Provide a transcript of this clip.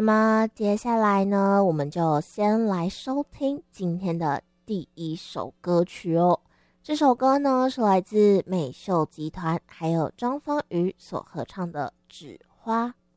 吗？接下来呢，我们就先来收听今天的第一首歌曲哦。这首歌呢是来自美秀集团还有张方宇所合唱的《纸花》。